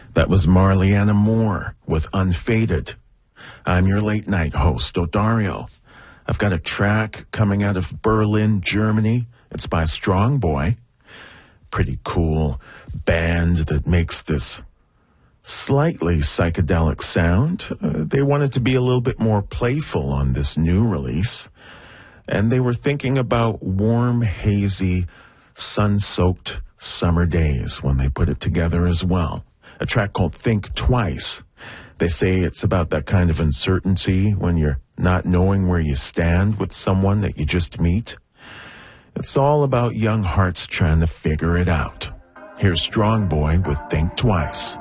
That was Marliana Moore with Unfaded. I'm your late night host, Odario. I've got a track coming out of Berlin, Germany. It's by Strong Boy. Pretty cool band that makes this slightly psychedelic sound. They wanted to be a little bit more playful on this new release. And they were thinking about warm, hazy, sun-soaked summer days when they put it together as well. A track called Think Twice. They say it's about that kind of uncertainty when you're not knowing where you stand with someone that you just meet. It's all about young hearts trying to figure it out. Here's Strong Boy with Think Twice.